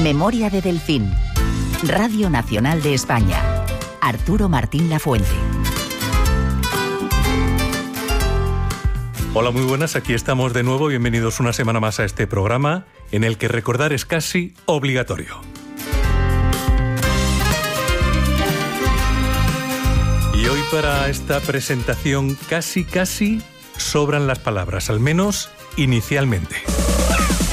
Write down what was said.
Memoria de Delfín. Radio Nacional de España. Arturo Martín Lafuente. Hola, muy buenas, aquí estamos de nuevo. Bienvenidos una semana más a este programa en el que recordar es casi obligatorio. Y hoy para esta presentación casi sobran las palabras, al menos inicialmente.